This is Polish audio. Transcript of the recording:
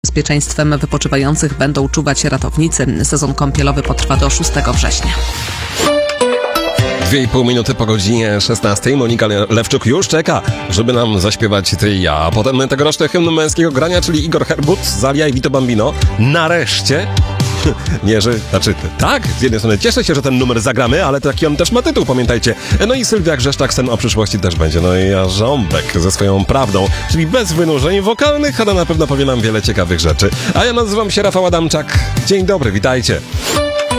Bezpieczeństwem wypoczywających będą czuwać ratownicy. Sezon kąpielowy potrwa do 6 września. 2,5 minuty po godzinie 16. Monika Lewczuk już czeka, żeby nam zaśpiewać Ty i ja. A potem tegoroczny hymn męskiego grania, czyli Igor Herbut, Zalia i Vito Bambino. Nareszcie. Nie, że... Znaczy, tak, z jednej strony cieszę się, że ten numer zagramy, ale taki on też ma tytuł, pamiętajcie. No i Sylwia Grzeszczak, sen o przyszłości też będzie. No i Jarząbek ze swoją prawdą, czyli bez wynurzeń wokalnych, ale na pewno powie nam wiele ciekawych rzeczy. A ja nazywam się Rafał Adamczak. Dzień dobry, witajcie.